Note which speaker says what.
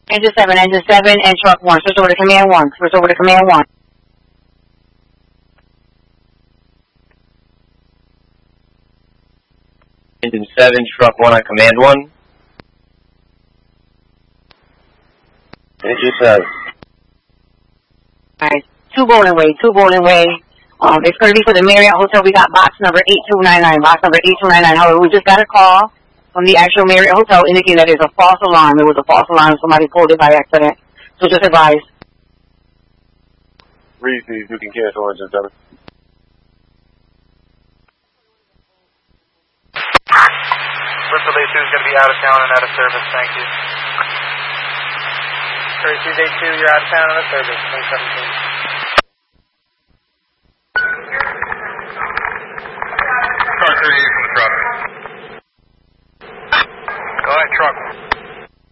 Speaker 1: Engine 7, and truck 1. Switch over to command 1. Switch over to command 1.
Speaker 2: Engine 7, truck 1 on command 1. Engine 7.
Speaker 1: Alright, 2 Bowling Way. It's going to be for the Marriott Hotel. We got box number 8299. However, we just got a call from the actual Marriott Hotel indicating that there's a false alarm. It was a false alarm. Somebody pulled it by accident. So just advise.
Speaker 2: Reese, you can cancel engine 7.
Speaker 3: Bristol Day 2 is going to be out of town and out of service. Thank you. Curry Day 2, you're out of town and out of service. 2017. Car 38 from the truck. Go ahead, truck.